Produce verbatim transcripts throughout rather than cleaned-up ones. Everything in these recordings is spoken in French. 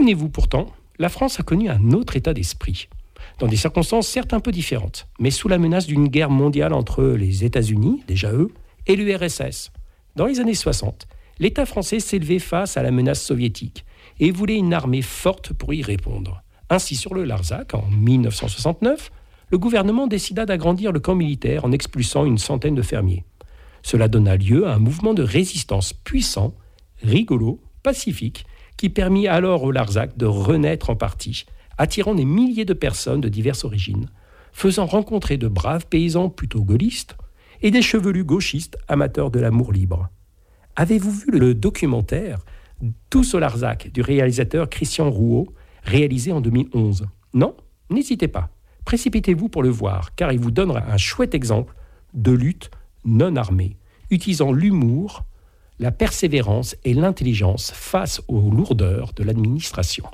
Souvenez-vous pourtant, la France a connu un autre état d'esprit. Dans des circonstances certes un peu différentes, mais sous la menace d'une guerre mondiale entre les États-Unis, déjà eux, et l'U R S S. Dans les années soixante, l'État français s'élevait face à la menace soviétique et voulait une armée forte pour y répondre. Ainsi, sur le Larzac, en dix-neuf cent soixante-neuf, le gouvernement décida d'agrandir le camp militaire en expulsant une centaine de fermiers. Cela donna lieu à un mouvement de résistance puissant, rigolo, pacifique, qui permit alors au Larzac de renaître en partie, attirant des milliers de personnes de diverses origines, faisant rencontrer de braves paysans plutôt gaullistes et des chevelus gauchistes amateurs de l'amour libre. Avez-vous vu le documentaire « Tous au Larzac » du réalisateur Christian Rouault, réalisé en deux mille onze? Non? N'hésitez pas. Précipitez-vous pour le voir, car il vous donnera un chouette exemple de lutte non armée, utilisant l'humour, la persévérance et l'intelligence face aux lourdeurs de l'administration.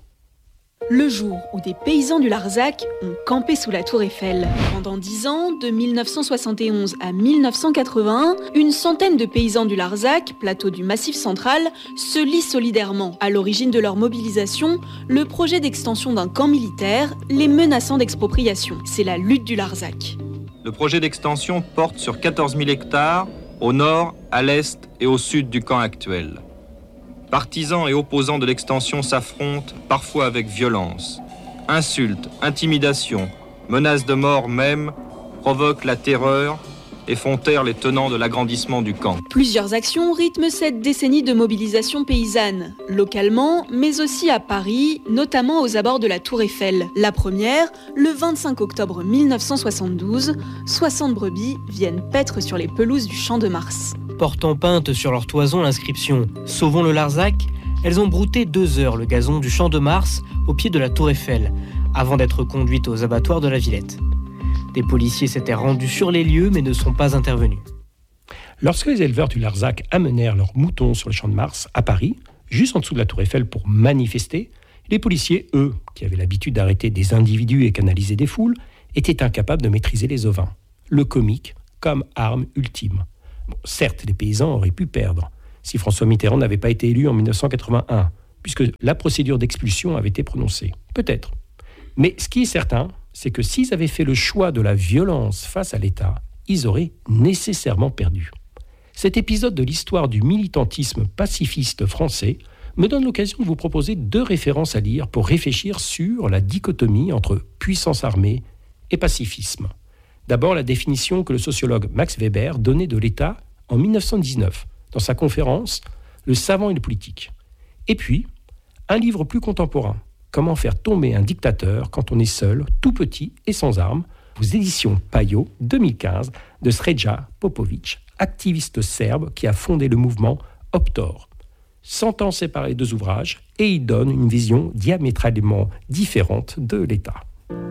Le jour où des paysans du Larzac ont campé sous la tour Eiffel. Pendant dix ans, de mille neuf cent soixante et onze à mille neuf cent quatre-vingt-un, une centaine de paysans du Larzac, plateau du Massif central, se lient solidairement. À l'origine de leur mobilisation, le projet d'extension d'un camp militaire, les menaçant d'expropriation. C'est la lutte du Larzac. Le projet d'extension porte sur quatorze mille hectares, au nord, à l'est et au sud du camp actuel. Partisans et opposants de l'extension s'affrontent, parfois avec violence. Insultes, intimidations, menaces de mort même provoquent la terreur et font taire les tenants de l'agrandissement du camp. Plusieurs actions rythment cette décennie de mobilisation paysanne, localement, mais aussi à Paris, notamment aux abords de la Tour Eiffel. La première, le vingt-cinq octobre mille neuf cent soixante-douze, soixante brebis viennent paître sur les pelouses du Champ de Mars. Portant peinte sur leur toison l'inscription « Sauvons le Larzac », elles ont brouté deux heures le gazon du Champ de Mars au pied de la Tour Eiffel, avant d'être conduites aux abattoirs de la Villette. Des policiers s'étaient rendus sur les lieux mais ne sont pas intervenus. Lorsque les éleveurs du Larzac amenèrent leurs moutons sur le Champ de Mars, à Paris, juste en dessous de la Tour Eiffel pour manifester, les policiers, eux, qui avaient l'habitude d'arrêter des individus et canaliser des foules, étaient incapables de maîtriser les ovins. Le comique comme arme ultime. Bon, certes, les paysans auraient pu perdre si François Mitterrand n'avait pas été élu en dix-neuf cent quatre-vingt-un, puisque la procédure d'expulsion avait été prononcée. Peut-être. Mais ce qui est certain, c'est que s'ils avaient fait le choix de la violence face à l'État, ils auraient nécessairement perdu. Cet épisode de l'histoire du militantisme pacifiste français me donne l'occasion de vous proposer deux références à lire pour réfléchir sur la dichotomie entre puissance armée et pacifisme. D'abord, la définition que le sociologue Max Weber donnait de l'État en dix-neuf cent dix-neuf, dans sa conférence « Le savant et le politique ». Et puis, un livre plus contemporain, « Comment faire tomber un dictateur quand on est seul, tout petit et sans armes » aux éditions Payot, deux mille quinze, de Sreća Popović, activiste serbe qui a fondé le mouvement Optor. Cent ans séparés les deux ouvrages, et il donne une vision diamétralement différente de l'État.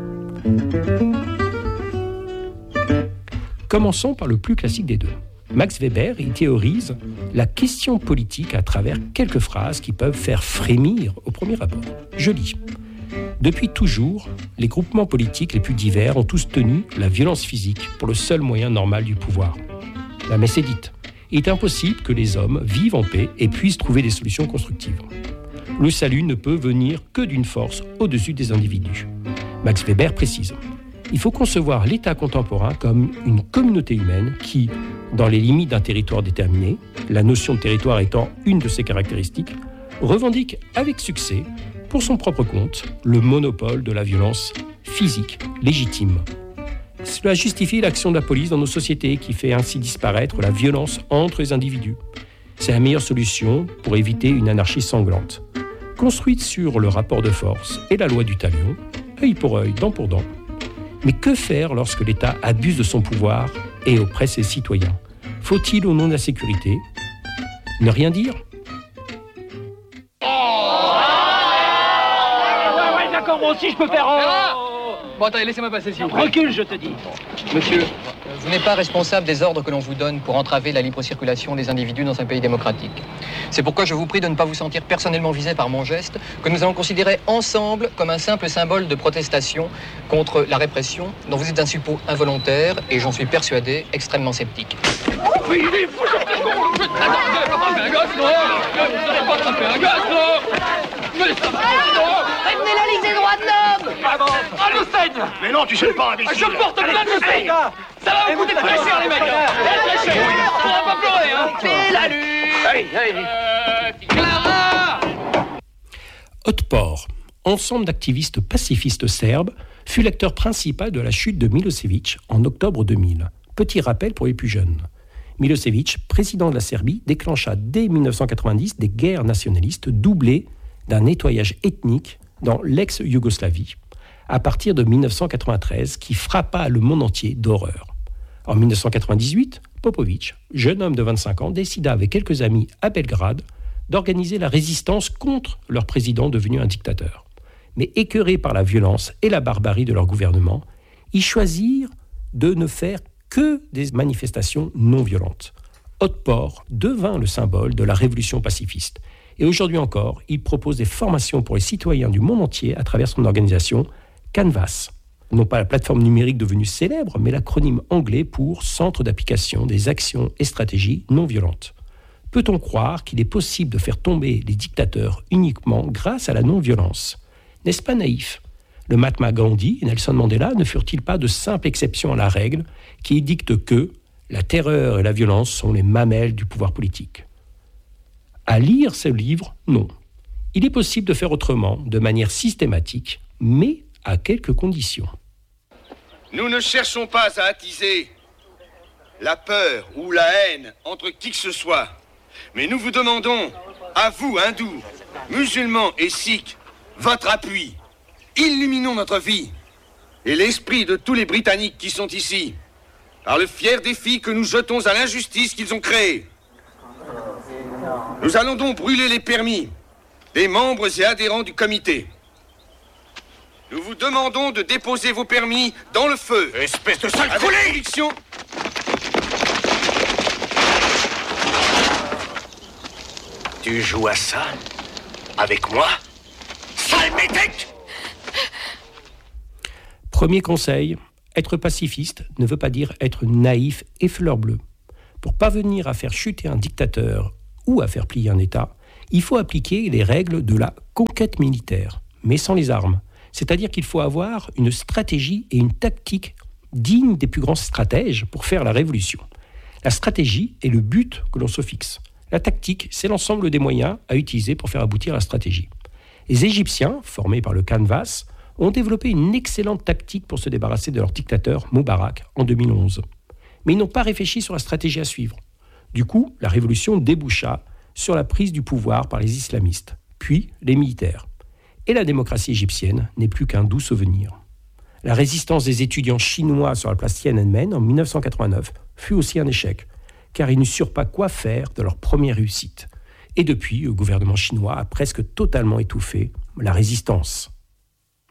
Commençons par le plus classique des deux. Max Weber y théorise la question politique à travers quelques phrases qui peuvent faire frémir au premier abord. Je lis. Depuis toujours, les groupements politiques les plus divers ont tous tenu la violence physique pour le seul moyen normal du pouvoir. La messe est dite. Il est impossible que les hommes vivent en paix et puissent trouver des solutions constructives. Le salut ne peut venir que d'une force au-dessus des individus. Max Weber précise. Il faut concevoir l'État contemporain comme une communauté humaine qui, dans les limites d'un territoire déterminé, la notion de territoire étant une de ses caractéristiques, revendique avec succès, pour son propre compte, le monopole de la violence physique légitime. Cela justifie l'action de la police dans nos sociétés qui fait ainsi disparaître la violence entre les individus. C'est la meilleure solution pour éviter une anarchie sanglante. Construite sur le rapport de force et la loi du talion, œil pour œil, dent pour dent. Mais que faire lorsque l'État abuse de son pouvoir et oppresse ses citoyens? Faut-il, au nom de la sécurité, ne rien dire? Moi aussi, je peux faire... Oh bon, attendez, laissez-moi passer, s'il vous plaît. Recule, je te dis. Monsieur, vous n'êtes pas responsable des ordres que l'on vous donne pour entraver la libre circulation des individus dans un pays démocratique. C'est pourquoi je vous prie de ne pas vous sentir personnellement visé par mon geste, que nous allons considérer ensemble comme un simple symbole de protestation contre la répression, dont vous êtes un suppôt involontaire et, j'en suis persuadé, extrêmement sceptique. Mais il est fou, je Attendez, attrapez un gosse, non! Vous n'allez pas attraper un gosse, non! Mais ça va, non! tête. Mais non, tu gênes pas, imbécile. Je porte plainte de fille. Ça va vous coûter très cher, les mecs. Très cher. On va pas pleurer, hein. Salut. Allez, allez. Clara. Otpor, ensemble d'activistes pacifistes serbes, fut l'acteur principal de la chute de Milosevic en octobre deux mille. Petit rappel pour les plus jeunes. Milosevic, président de la Serbie, déclencha dès mille neuf cent quatre-vingt-dix des guerres nationalistes doublées d'un nettoyage ethnique dans l'ex-Yougoslavie, à partir de mille neuf cent quatre-vingt-treize, qui frappa le monde entier d'horreur. En mille neuf cent quatre-vingt-dix-huit, Popovic, jeune homme de vingt-cinq ans, décida avec quelques amis à Belgrade d'organiser la résistance contre leur président devenu un dictateur. Mais écœurés par la violence et la barbarie de leur gouvernement, ils choisirent de ne faire que des manifestations non violentes. Otpor devint le symbole de la révolution pacifiste. Et aujourd'hui encore, il propose des formations pour les citoyens du monde entier à travers son organisation Canvas. Non pas la plateforme numérique devenue célèbre, mais l'acronyme anglais pour Centre d'application des actions et stratégies non violentes. Peut-on croire qu'il est possible de faire tomber les dictateurs uniquement grâce à la non-violence ? N'est-ce pas naïf ? Le Mahatma Gandhi et Nelson Mandela ne furent-ils pas de simples exceptions à la règle qui dicte que la terreur et la violence sont les mamelles du pouvoir politique ? À lire ce livre, non. Il est possible de faire autrement, de manière systématique, mais à quelques conditions. Nous ne cherchons pas à attiser la peur ou la haine entre qui que ce soit. Mais nous vous demandons, à vous, hindous, musulmans et sikhs, votre appui. Illuminons notre vie et l'esprit de tous les Britanniques qui sont ici, par le fier défi que nous jetons à l'injustice qu'ils ont créée. Nous allons donc brûler les permis des membres et adhérents du comité. Nous vous demandons de déposer vos permis dans le feu. Espèce de sale coulé ! Avec conviction. Tu joues à ça avec moi, sale métèque ! Premier conseil, être pacifiste ne veut pas dire être naïf et fleur bleue. Pour parvenir à faire chuter un dictateur ou à faire plier un État, il faut appliquer les règles de la conquête militaire, mais sans les armes. C'est-à-dire qu'il faut avoir une stratégie et une tactique dignes des plus grands stratèges pour faire la révolution. La stratégie est le but que l'on se fixe. La tactique, c'est l'ensemble des moyens à utiliser pour faire aboutir la stratégie. Les Égyptiens, formés par le Canvas, ont développé une excellente tactique pour se débarrasser de leur dictateur Moubarak en deux mille onze. Mais ils n'ont pas réfléchi sur la stratégie à suivre. Du coup, la révolution déboucha sur la prise du pouvoir par les islamistes, puis les militaires. Et la démocratie égyptienne n'est plus qu'un doux souvenir. La résistance des étudiants chinois sur la place Tiananmen en mille neuf cent quatre-vingt-neuf fut aussi un échec, car ils ne surent pas quoi faire de leur première réussite. Et depuis, le gouvernement chinois a presque totalement étouffé la résistance.